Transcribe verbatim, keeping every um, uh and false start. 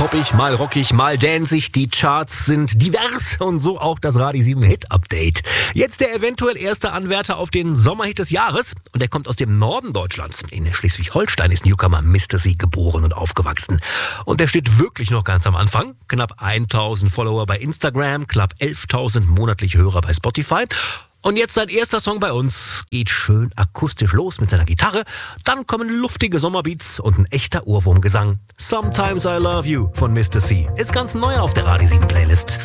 poppig, mal rockig, mal danzig. Die Charts sind divers und so auch das Radio sieben Hit Update. Jetzt der eventuell erste Anwärter auf den Sommerhit des Jahres. Und der kommt aus dem Norden Deutschlands. In Schleswig-Holstein ist Newcomer Mister C geboren und aufgewachsen. Und der steht wirklich noch ganz am Anfang. Knapp tausend Follower bei Instagram, knapp elftausend monatliche Hörer bei Spotify. Und jetzt sein erster Song bei uns geht schön akustisch los mit seiner Gitarre. Dann kommen luftige Sommerbeats und ein echter Ohrwurmgesang. Sometimes I Love You von Mister C ist ganz neu auf der Radio sieben Playlist.